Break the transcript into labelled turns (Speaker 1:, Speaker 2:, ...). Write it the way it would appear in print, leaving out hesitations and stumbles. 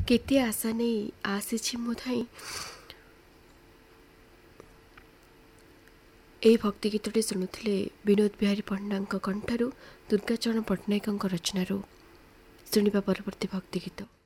Speaker 1: केते आशा नहीं आसी मो धाई ए भक्ति गीतटी शुणुले विनोद बिहारी पंडा कंठू दुर्गाचरण पट्टनायक रचना शुणा परवर्ती भक्ति गीत।